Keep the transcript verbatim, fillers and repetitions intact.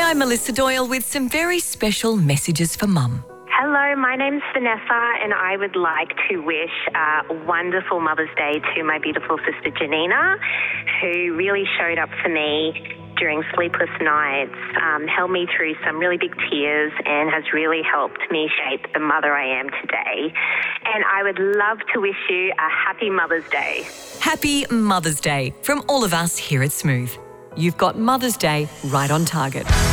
I'm Melissa Doyle with some very special messages for Mum. Hello, my name's Vanessa and I would like to wish a wonderful Mother's Day to my beautiful sister Janina, who really showed up for me during sleepless nights, um, held me through some really big tears and has really helped me shape the mother I am today. And I would love to wish you a happy Mother's Day. Happy Mother's Day from all of us here at Smooth. You've got Mother's Day right on target.